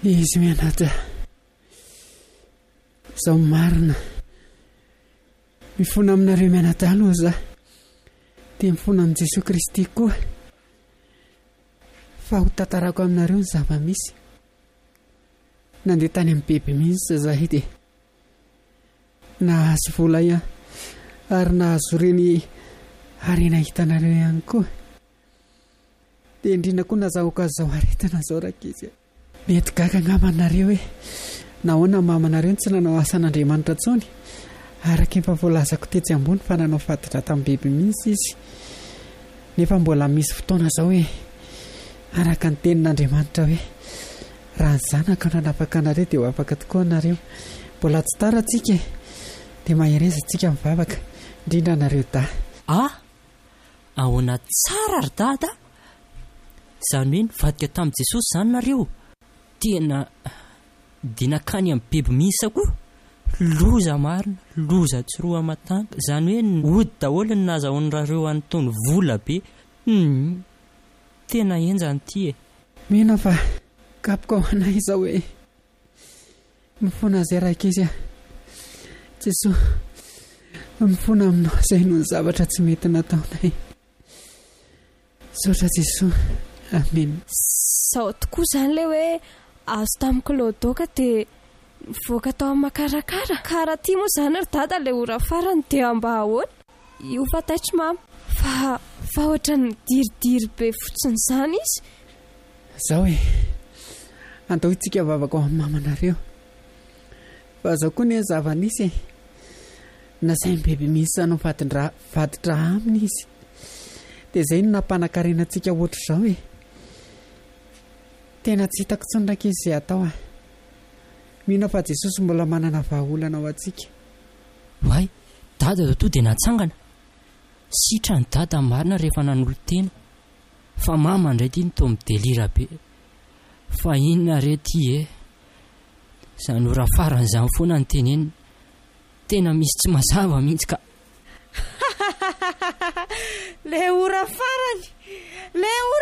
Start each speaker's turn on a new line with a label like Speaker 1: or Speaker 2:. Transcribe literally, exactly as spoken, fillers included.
Speaker 1: Izy mianatra zaho marina mifona aminareo mianatra aloha za dia mifona amin'i Jesosy Kristy koa fa ho tantarako aminareo ny zava-misy. Nandeha tany amin'ny bebe mihitsy zahay dia nahazo vola ihany ary nahazo reny harena hitanareo ihany koa. Dia indrindra koa nazahoaka izao aretina izao rakizy. Mety gaga angamba anareo hoe nahoana mamanareo tsy nanao asan'Andriamanitra intsony, araka efa voalazako tetsy ambony fa nanao faditra tamin'ny bebe mihitsy izy. Nefa mbola misy fotoana izao hoe araka ny tenin'Andriamanitra hoe raha ny zanaka nanapaka anareo dia ho afaka tokoa anareo. Mbola tsy tara tsika dia mahereza tsika mivavaka, indrindra anareo da.
Speaker 2: Ah, ahoana tsara ry dada, izany hoe nivadika tamin'i Jesosy izany nareo, tena dinakany amin'ny bebe mihisa koa. Loza marina, loza tsy roa matanga, izany hoe ody daholo ny nazahoan'irareo an'itony vola be. Hmm, tena enjany ity e.
Speaker 1: Mino fa kapika ho anay izao hoe mifona izay rakizy. Jesosy mifona aminao izay noho ny zavatra tsy mety nataonay. Saotra Jesosy, amen.
Speaker 3: Sao tokoa izany ilay hoe azo tamin'ny kilodoka dia mivoaka tao amin'ny makarakara. Karaha ity moa izany ry dada ilay ora farany dia mba ahoana io fataitry mama fa fa ohatra ny diridiry be fotsiny izany izy.
Speaker 1: Izao e, andao itsika vavaka ao amin'ny mamanareo. Fa izao koa ny zava-nisy nasain'ny bebe mihitsy sanao vaditra vaditra aminy izy. Dia izay no nampanankarena antsika ohatra izao e. Tena tsy hitako intsony rakizy izay atao ah. Mino fa Jesosy mbola manana vahaolana ao antsika.
Speaker 2: Way, dada toa dia natsangana. Sitra ny dada marina rehefa nanolo tena. Fa mama indray ty nitao midelira be. Fa inona re ty e? Izany ora faran'izany foana ny tenenina. Tena misy tsy mazava mihitsy ka.
Speaker 4: Le ora farany, le ora